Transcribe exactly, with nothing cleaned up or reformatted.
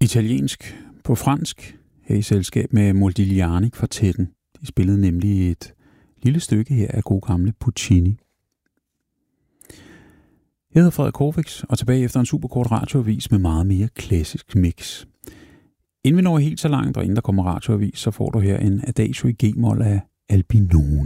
italiensk på fransk, her i selskab med Modigliani Kvartetten. De spillede nemlig et lille stykke her af gode gamle Puccini. Jeg hedder Frederik Korfix, og tilbage efter en superkort radioavis med meget mere klassisk mix. Inden vi når helt så langt, og inden der kommer radioavis, så får du her en Adagio i G-mol af Albinoni.